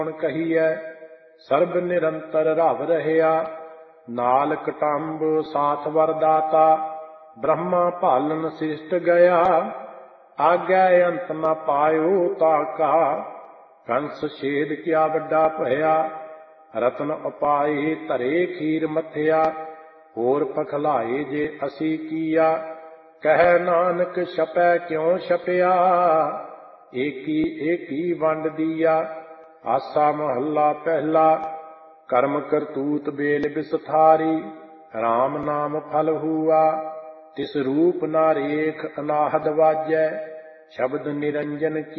ਕਹੀਐ ਸਰਬ ਨਿਰੰਤਰ ਰਵ ਰਹਿਆ। ਨਾਲ ਕਟੰਬ ਸਾਥ ਵਰਦਾਤਾ ਬ੍ਰਹਮਾ ਭਾਲਨ ਸਿਸ਼ਟ ਗਿਆ। ਆਗੈ ਅੰਤ ਨ ਪਾਇਓ ਤਾਕਾ ਕੰਸ ਛੇਦ ਕਿਆ ਵੱਡਾ ਭਇਆ। ਰਤਨ ਉਪਾਏ ਧਰੇ ਖੀਰ ਮਥਿਆ ਹੋਰ ਪਖਲਾਏ ਜੇ ਅਸੀਂ ਕੀਆ। ਕਹਿ ਨਾਨਕ ਛਪੈ ਕਿਉ ਛਪਿਆ ਏਕੀ ਏਕੀ ਵੰਡ ਦੀਆ। ਆਸਾ ਮਹੱਲਾ ਪਹਿਲਾ। ਕਰਮ ਕਰਤੂਤ ਬੇਲ ਬਿਸਥਾਰੀ RAM ਨਾਮ ਫਲ ਹੂਆ। ਤਿਸ ਰੂਪ ਨਾ ਰੇਖ ਅਨਾਹਦ ਵਾਜੈ ਸ਼ਬਦ ਨਿਰੰਜਨ